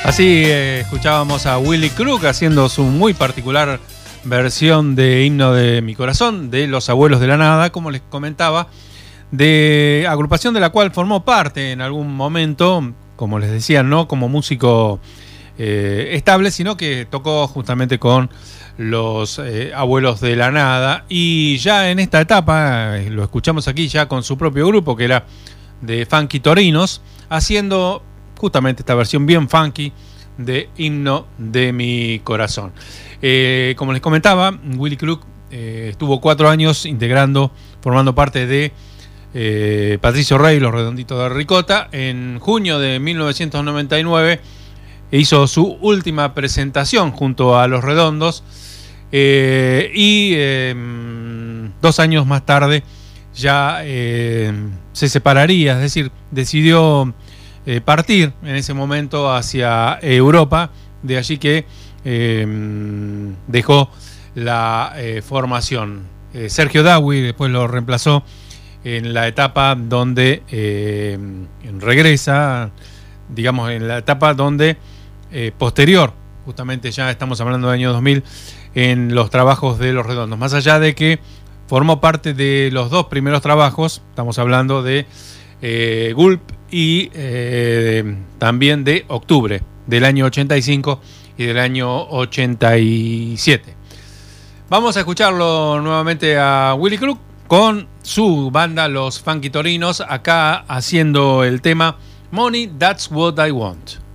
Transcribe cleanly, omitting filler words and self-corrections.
Así escuchábamos a Willy Crook haciendo su muy particular versión de Himno de mi Corazón, de Los Abuelos de la Nada, como les comentaba, de agrupación de la cual formó parte en algún momento, como les decía, no como músico estable, sino que tocó justamente con Los Abuelos de la Nada. Y ya en esta etapa, lo escuchamos aquí ya con su propio grupo, que era de Funky Torinos, haciendo justamente esta versión bien funky de Himno de mi Corazón. Como les comentaba, Willy Crook estuvo 4 años formando parte de Patricio Rey, Los Redonditos de Ricota. En junio de 1999 hizo su última presentación junto a Los Redondos y 2 años más tarde ya se separaría, es decir, decidió partir en ese momento hacia Europa, de allí que dejó la formación. Sergio Dawi después lo reemplazó en la etapa donde regresa, digamos, en la etapa donde posterior, justamente ya estamos hablando del año 2000, en los trabajos de Los Redondos. Más allá de que formó parte de los 2 primeros trabajos, estamos hablando de Gulp y también de Octubre del año 85 y del año 87. Vamos a escucharlo nuevamente a Willy Crook con su banda Los Funky Torinos, acá haciendo el tema Money, That's What I Want.